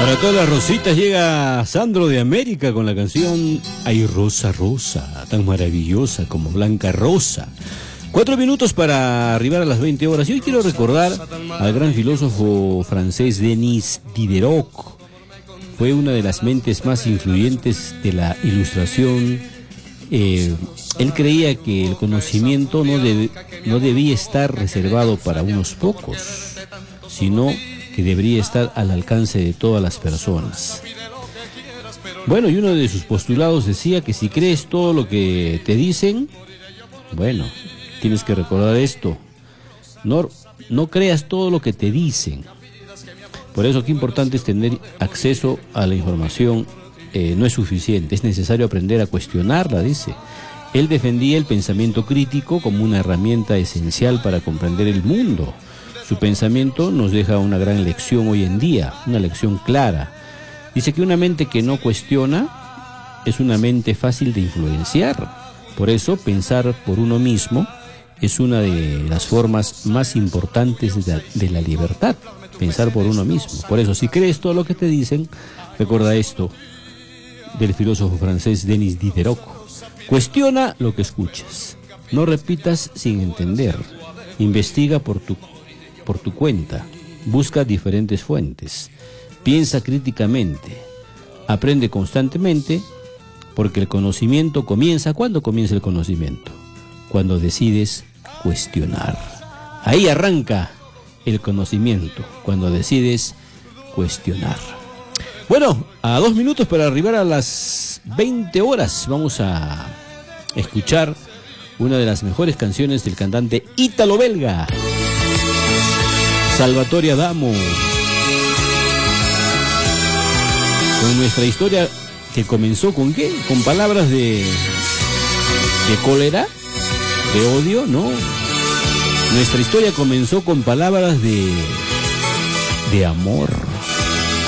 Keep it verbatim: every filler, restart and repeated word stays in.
Para todas las rositas llega Sandro de América con la canción Ay Rosa Rosa, tan maravillosa como Blanca Rosa. Cuatro minutos para arribar a las veinte horas. Y hoy quiero recordar al gran filósofo francés Denis Diderot. Fue una de las mentes más influyentes de la Ilustración. Eh, él creía que el conocimiento no, debe, no debía estar reservado para unos pocos, sino que debería estar al alcance de todas las personas. Bueno, y uno de sus postulados decía que si crees todo lo que te dicen, bueno, tienes que recordar esto, no, no creas todo lo que te dicen. Por eso qué importante es tener acceso a la información. Eh, no es suficiente, es necesario aprender a cuestionarla, dice. Él defendía el pensamiento crítico como una herramienta esencial para comprender el mundo. Su pensamiento nos deja una gran lección hoy en día, una lección clara. Dice que una mente que no cuestiona es una mente fácil de influenciar. Por eso, pensar por uno mismo es una de las formas más importantes de la, de la libertad. Pensar por uno mismo. Por eso, si crees todo lo que te dicen, recuerda esto del filósofo francés Denis Diderot. Cuestiona lo que escuchas. No repitas sin entender. Investiga por tu por tu cuenta, busca diferentes fuentes, piensa críticamente, aprende constantemente, porque el conocimiento comienza. ¿Cuándo comienza el conocimiento? Cuando decides cuestionar. Ahí arranca el conocimiento, cuando decides cuestionar. Bueno, a dos minutos para arribar a las veinte horas, vamos a escuchar una de las mejores canciones del cantante ítalo-belga Salvatore Adamo, con nuestra historia que comenzó con ¿qué? Con palabras de de cólera, de odio, ¿no? Nuestra historia comenzó con palabras de de amor.